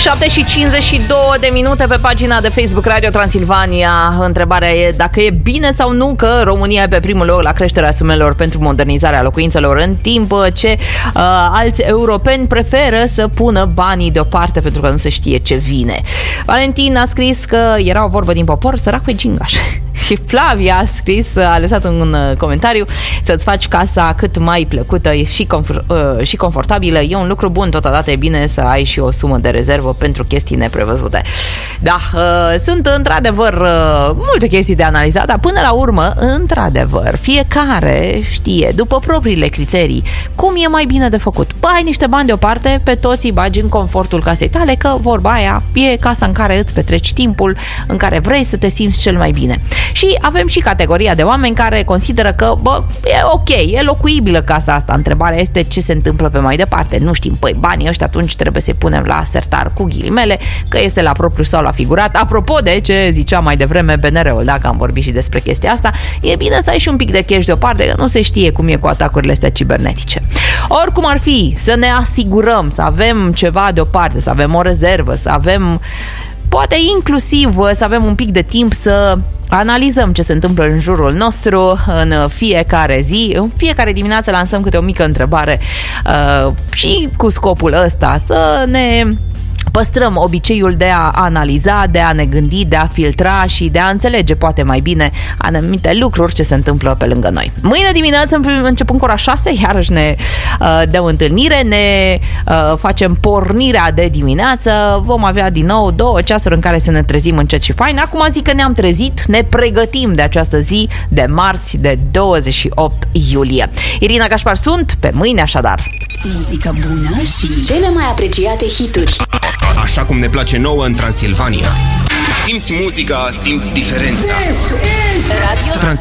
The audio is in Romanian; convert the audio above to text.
7:52 pe pagina de Facebook Radio Transilvania. Întrebarea e dacă e bine sau nu că România e pe primul loc la creșterea sumelor pentru modernizarea locuințelor, în timp ce alți europeni preferă să pună banii deoparte pentru că nu se știe ce vine. Valentin a scris că era o vorbă din popor, sărac pe gingaș. Și Flavia a scris, a lăsat un comentariu: să-ți faci casa cât mai plăcută și confortabilă e un lucru bun, totodată e bine să ai și o sumă de rezervă pentru chestii neprevăzute. Da, sunt într-adevăr multe chestii de analizat, dar până la urmă, într-adevăr, fiecare știe, după propriile criterii, cum e mai bine de făcut. Ai niște bani deoparte, pe toți îi bagi în confortul casei tale, că vorba aia e casa în care îți petreci timpul, în care vrei să te simți cel mai bine. Și avem și categoria de oameni care consideră că, e ok, e locuibilă casa asta. Întrebarea este ce se întâmplă pe mai departe. Nu știm, banii ăștia atunci trebuie să-i punem la sertar cu ghilimele, că este la propriu sau la figurat. Apropo de ce zicea mai devreme BNR-ul, dacă am vorbit și despre chestia asta, e bine să ai și un pic de cash deoparte, că nu se știe cum e cu atacurile astea cibernetice. Oricum ar fi, să ne asigurăm, să avem ceva deoparte, să avem o rezervă, să avem, poate inclusiv să avem un pic de timp să analizăm ce se întâmplă în jurul nostru în fiecare zi. În fiecare dimineață lansăm câte o mică întrebare și cu scopul ăsta să ne păstrăm obiceiul de a analiza, de a ne gândi, de a filtra și de a înțelege poate mai bine anumite lucruri ce se întâmplă pe lângă noi. Mâine dimineață, începând cu ora 6, iarăși ne dăm întâlnire, ne facem pornirea de dimineață, vom avea din nou 2 ceasuri în care să ne trezim încet și fain. Acum zic că ne-am trezit, ne pregătim de această zi de marți, de 28 iulie. Irina Gașpar sunt, pe mâine așadar. Muzică bună și cele mai apreciate hituri. Așa cum ne place nouă în Transilvania. Simți muzica, simți diferența. Radio